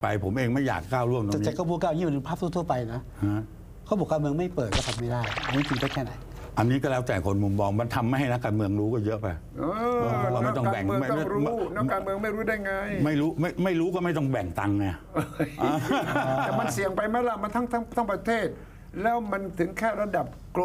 ไปผมเองไม่อยากก้าวล่วงตรงนี้แต่ก็พูดก้าวยี่มันภาพทั่วไปนะเขาบอกการเมืองไม่เปิดก็ทำไม่ได้อันนี้จริงได้แค่ไหนอันนี้ก็แล้วแต่คนมุมมองมันทำไม่ให้นักการเมืองรู้ก็เยอะไปเราไม่ต้องแบ่งนักการเมืองต้องรู้นักการเมืองไม่รู้ได้ไงไม่รู้ก็ไม่ต้องแบ่งตังค์ไงแต่มันเสี่ยงไปไหมล่ะมันทั้งประเทศแล้วมันถึงแค่ระดับ